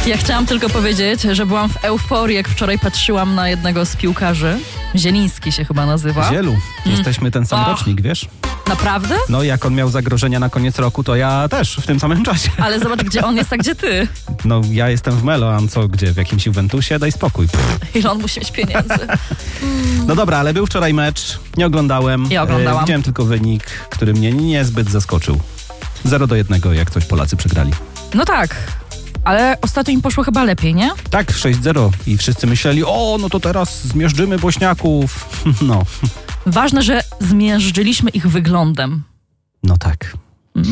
Ja chciałam tylko powiedzieć, że byłam w euforii, jak wczoraj patrzyłam na jednego z piłkarzy. Zieliński się chyba nazywa. Zielu, jesteśmy ten sam rocznik, wiesz? Naprawdę? No jak on miał zagrożenia na koniec roku, to ja też w tym samym czasie. Ale zobacz, gdzie on jest, a gdzie ty. No ja jestem w Melo, a on co, gdzie? W jakimś Juventusie? Daj spokój. Ile on musi mieć pieniędzy. No dobra, ale był wczoraj mecz, nie oglądałem. Ja oglądałam. Widziałem tylko wynik, który mnie niezbyt zaskoczył. 0-1, jak coś Polacy przegrali. No tak, ale ostatnio im poszło chyba lepiej, nie? Tak, 6-0 i wszyscy myśleli, no to teraz zmiażdżymy Bośniaków. No. Ważne, że zmiażdżyliśmy ich wyglądem. No tak.